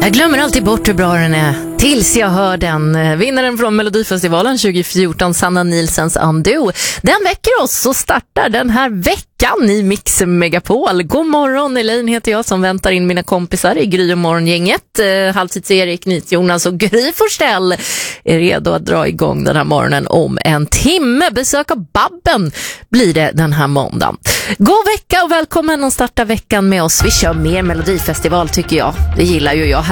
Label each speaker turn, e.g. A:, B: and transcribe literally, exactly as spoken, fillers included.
A: Jag glömmer alltid bort hur bra den är tills jag hör den. Vinnaren från Melodifestivalen tjugo fjorton, Sanna Nilssons Undo. Den väcker oss och startar den här veckan i Mix Megapol. God morgon, Elaine heter jag som väntar in mina kompisar i Gry och morgongänget. Eh, Halvtids-Erik, Nytt-Jonas och Gry Forssell är redo att dra igång den här morgonen om en timme. Besök av Babben blir det den här måndagen. God vecka och välkommen att starta veckan med oss. Vi kör mer Melodifestival tycker jag. Det gillar ju jag här.